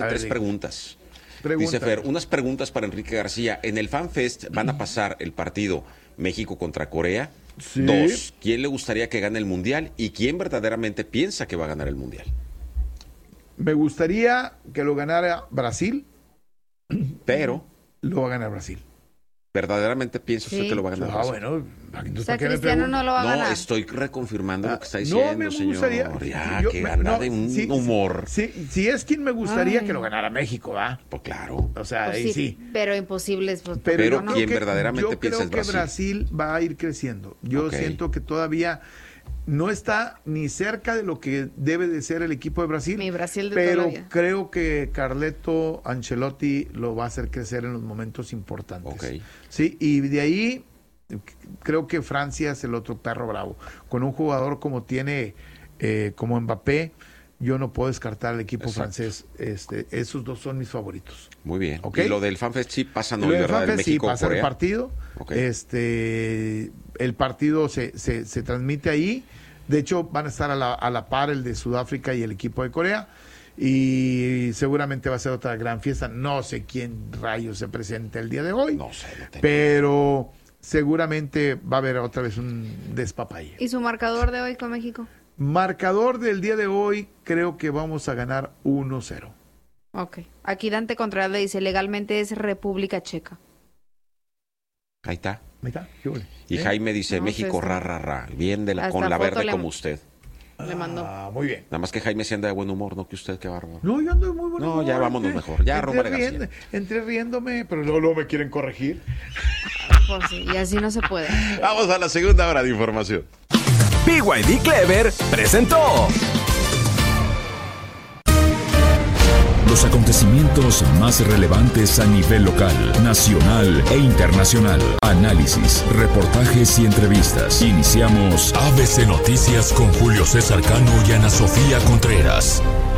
Tres preguntas. Dice Fer, unas preguntas para Enrique García. En el FanFest van a pasar el partido México contra Corea. Sí. 2, ¿quién le gustaría que gane el Mundial? ¿Y quién verdaderamente piensa que va a ganar el Mundial? Me gustaría que lo ganara Brasil. Pero lo va a ganar Brasil. ¿Verdaderamente piensa usted que lo va a ganar Brasil? Bueno. O sea, Cristiano no lo va a ganar. No, estoy reconfirmando lo que está diciendo, no me gustaría, señor. Ya, que gana de un humor. Si es quien me gustaría que lo ganara México, ¿va? Pues claro. O sea, Pues ahí sí. Pero imposible. Pues, pero quien verdaderamente piensa es Brasil. Yo creo que Brasil va a ir creciendo. Yo siento que todavía no está ni cerca de lo que debe de ser el equipo de Brasil. Mi Brasil de pero toda la vida. creo que Carleto Ancelotti lo va a hacer crecer en los momentos importantes. Okay. Sí, y de ahí creo que Francia es el otro perro bravo. Con un jugador como tiene como Mbappé, yo no puedo descartar al equipo francés. Esos dos son mis favoritos. Muy bien. ¿Okay? Y lo del FanFest sí pasa, ¿no? Lo del ¿verdad? FanFest sí pasa el partido. Okay. El partido se transmite ahí. De hecho, van a estar a la par el de Sudáfrica y el equipo de Corea. Y seguramente va a ser otra gran fiesta. No sé quién rayos se presente el día de hoy. No sé. Pero seguramente va a haber otra vez un despapalle. ¿Y su marcador de hoy con México? Marcador del día de hoy, creo que vamos a ganar 1-0. Ok. Aquí Dante Contreras le dice, legalmente es República Checa. Ahí está. ¿Qué huele? Y Jaime dice, No, México, sí, ra. Bien con la foto verde como usted. Le mandó. Muy bien. Nada más que Jaime se anda de buen humor, no que usted, qué bárbaro. No, yo ando de muy buen humor. No, ya vámonos mejor. Ya, Rómale García. Entré riéndome, pero luego me quieren corregir. Pues sí, y así no se puede. Vamos a la segunda hora de información. BYD Clever presentó los acontecimientos más relevantes a nivel local, nacional e internacional. Análisis, reportajes y entrevistas. Iniciamos ABC Noticias con Julio César Cano y Ana Sofía Contreras.